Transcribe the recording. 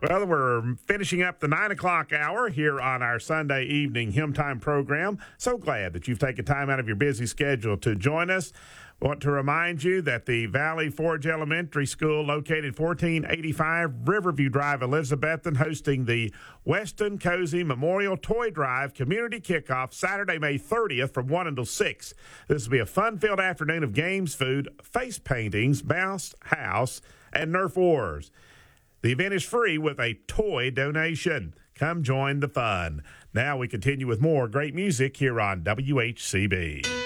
Well, we're finishing up the 9 o'clock hour here on our Sunday evening Hymn Time program. So glad that you've taken time out of your busy schedule to join us. Want to remind you that the Valley Forge Elementary School, located 1485 Riverview Drive, Elizabethton, hosting the Weston Cozy Memorial Toy Drive Community Kickoff Saturday, May 30th from 1 until 6. This will be a fun-filled afternoon of games, food, face paintings, bounce house, and Nerf wars. The event is free with a toy donation. Come join the fun. Now we continue with more great music here on WHCB.